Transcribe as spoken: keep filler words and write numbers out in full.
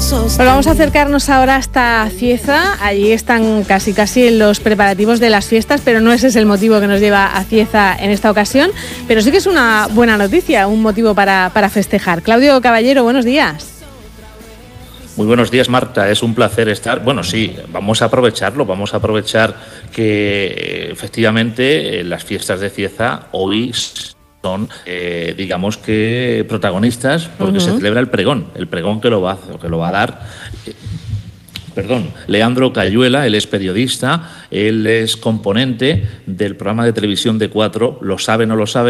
Pues vamos a acercarnos ahora hasta Cieza. Allí están casi casi los preparativos de las fiestas, pero no ese es el motivo que nos lleva a Cieza en esta ocasión. Pero sí que es una buena noticia, un motivo para, para festejar. Claudio Caballero, buenos días. Muy buenos días, Marta. Es un placer estar. Bueno, sí, vamos a aprovecharlo. Vamos a aprovechar que efectivamente las fiestas de Cieza hoy son, eh, digamos que, protagonistas porque uh-huh. se celebra el pregón, el pregón que lo va, que lo va a dar. Eh, Perdón, Leandro Cayuela. Él es periodista, él es componente del programa de televisión de Cuatro, Lo sabe, no lo sabe.